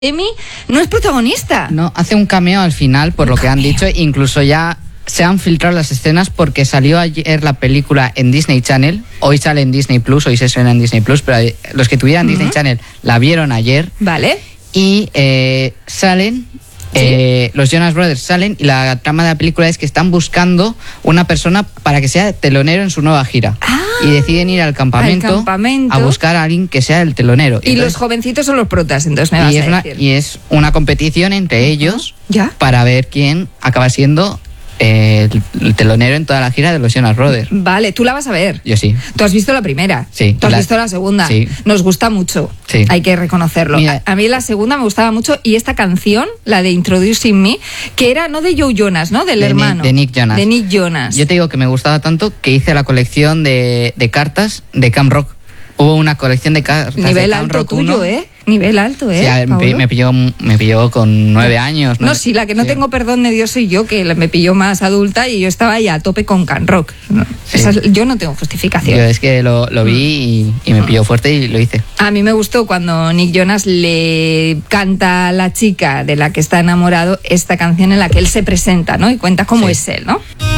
Emi no es protagonista. No, hace un cameo al final, por lo que han dicho, incluso ya se han filtrado las escenas porque salió ayer la película en Disney Channel, hoy sale en Disney Plus, hoy se estrena en Disney Plus, pero los que tuvieran Disney Channel la vieron ayer. Vale. Y salen, los Jonas Brothers salen y la trama de la película es que están buscando una persona para que sea telonero en su nueva gira. Y deciden ir al campamento a buscar a alguien que sea el telonero. Y entonces, los jovencitos son los protas, entonces me vas a decir. Y es una competición entre ellos para ver quién acaba siendo el telonero en toda la gira de los Jonas Brothers. Vale, tú la vas a ver. Yo sí. ¿Tú has visto la primera? Sí. ¿Tú has visto la segunda? Sí. Nos gusta mucho. Sí. Hay que reconocerlo. Mira, a mí la segunda me gustaba mucho y esta canción, la de Introducing Me, que era no de Joe Jonas, ¿no? Del hermano. De Nick Jonas. De Nick Jonas. Yo te digo que me gustaba tanto que hice la colección de cartas de Camp Rock. Hubo una colección de cartas Nivel de Camp alto Rock tuyo, 1. Nivel alto, Sí, a ver, me pilló con 9 años. No, sí, la que no tengo perdón de Dios soy yo, que me pilló más adulta y yo estaba ahí a tope con Camp Rock. Yo no tengo justificación. Yo es que lo vi y me pilló fuerte y lo hice. A mí me gustó cuando Nick Jonas le canta a la chica de la que está enamorado esta canción en la que él se presenta, ¿no? Y cuenta cómo es él, ¿no?